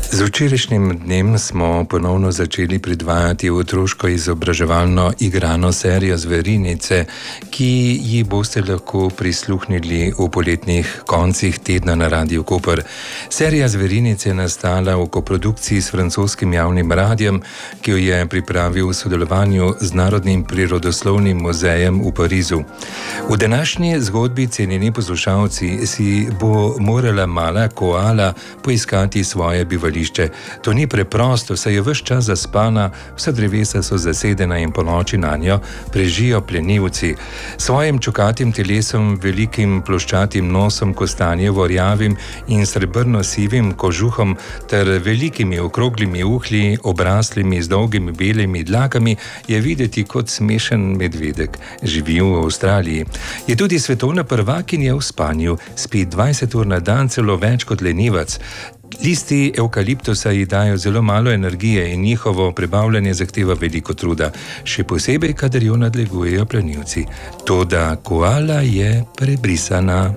Z včerajšnjim dnem smo ponovno začeli predvajati otroško izobraževalno igrano serijo Zverinice, ki ji boste lahko prisluhnili v poletnih koncih tedna na Radiu Koper. Serija Zverinice je nastala v koprodukciji s francoskim javnim radijem, ki jo je pripravil v sodelovanju z Narodnim prirodoslovnim muzejem v Parizu. V današnji zgodbi, cenjeni poslušalci, si bo morala mala koala poiskati svoje bivališče. To ni preprosto, saj je ves čas zaspana, vsa drevesa so zasedena in ponoči nanjo prežijo plenilci. Svojim čokatim telesom, velikim ploščatim nosom, kostanjevo rjavim in srebrno-sivim kožuhom ter velikimi okroglimi uhlji, obraslimi z dolgimi belimi dlakami, je videti kot smešen medvedek. Živi v Avstraliji. Je tudi svetovna prvakinja v spanju, spi 20 ur na dan, celo več kot lenivac. Listi evkaliptusa ji dajo zelo malo energije in njihovo prebavljanje zahteva veliko truda, še posebej, kadar jo nadlegujejo plenilci. Toda koala je prebrisana.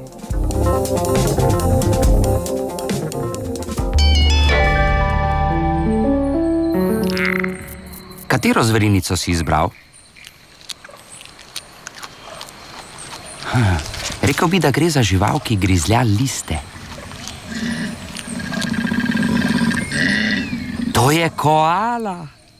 Katero zverinico si izbral? Rekel bi, da gre za žival, ki grizlja liste. To je koala.